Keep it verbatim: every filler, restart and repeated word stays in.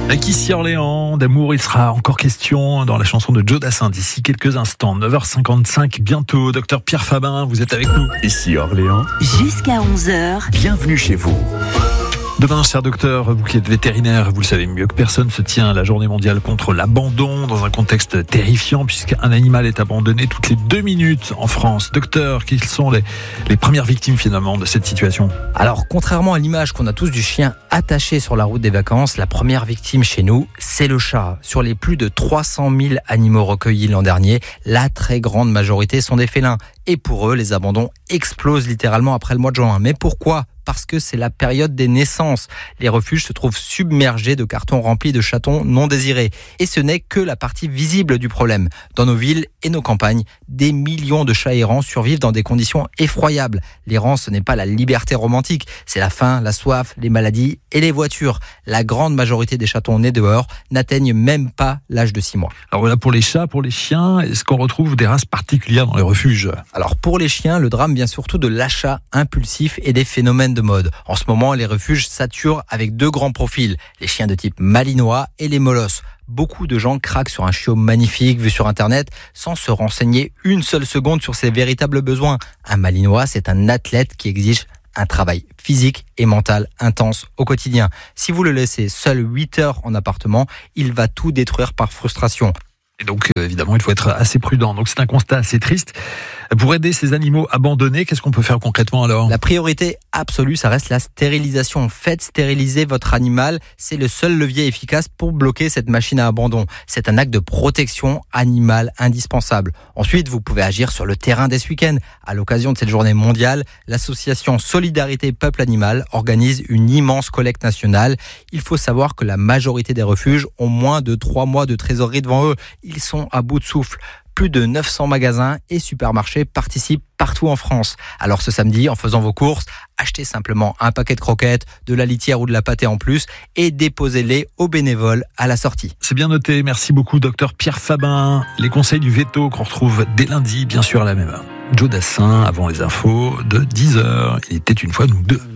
Avec ici Orléans, d'amour, il sera encore question dans la chanson de Joe Dassin d'ici quelques instants. neuf heures cinquante-cinq bientôt. Docteur Pierre Fabin, vous êtes avec nous. Ici Orléans. Jusqu'à onze heures. Bienvenue chez vous. Demain, cher docteur, vous qui êtes vétérinaire, vous le savez mieux que personne, se tient la journée mondiale contre l'abandon dans un contexte terrifiant puisqu'un animal est abandonné toutes les deux minutes en France. Docteur, quelles sont les, les premières victimes finalement de cette situation ? Alors, contrairement à l'image qu'on a tous du chien attaché sur la route des vacances, la première victime chez nous, c'est le chat. Sur les plus de trois cent mille animaux recueillis l'an dernier, la très grande majorité sont des félins. Et pour eux, les abandons explosent littéralement après le mois de juin. Mais pourquoi ? Parce que c'est la période des naissances. Les refuges se trouvent submergés de cartons remplis de chatons non désirés. Et ce n'est que la partie visible du problème. Dans nos villes et nos campagnes, des millions de chats errants survivent dans des conditions effroyables. L'errance, ce n'est pas la liberté romantique, c'est la faim, la soif, les maladies et les voitures. La grande majorité des chatons nés dehors n'atteignent même pas l'âge de six mois. Alors voilà pour les chats, pour les chiens, est-ce qu'on retrouve des races particulières dans les refuges ? Alors pour les chiens, le drame vient surtout de l'achat impulsif et des phénomènes de mode. En ce moment, les refuges saturent avec deux grands profils, les chiens de type malinois et les molosses. Beaucoup de gens craquent sur un chiot magnifique vu sur Internet sans se renseigner une seule seconde sur ses véritables besoins. Un malinois, c'est un athlète qui exige un travail physique et mental intense au quotidien. Si vous le laissez seul huit heures en appartement, il va tout détruire par frustration. Et donc, euh, évidemment, il faut être assez prudent. Donc, c'est un constat assez triste. Pour aider ces animaux abandonnés, qu'est-ce qu'on peut faire concrètement alors ? La priorité absolue, ça reste la stérilisation. Faites stériliser votre animal. C'est le seul levier efficace pour bloquer cette machine à abandon. C'est un acte de protection animale indispensable. Ensuite, vous pouvez agir sur le terrain dès ce week-end. À l'occasion de cette journée mondiale, l'association Solidarité Peuple Animal organise une immense collecte nationale. Il faut savoir que la majorité des refuges ont moins de trois mois de trésorerie devant eux. Ils sont à bout de souffle. Plus de neuf cents magasins et supermarchés participent partout en France. Alors ce samedi, en faisant vos courses, achetez simplement un paquet de croquettes, de la litière ou de la pâtée en plus et déposez-les aux bénévoles à la sortie. C'est bien noté. Merci beaucoup, docteur Pierre Fabin. Les conseils du veto qu'on retrouve dès lundi, bien sûr, à la même heure. Joe Dassin, avant les infos de dix heures. Il était une fois nous deux.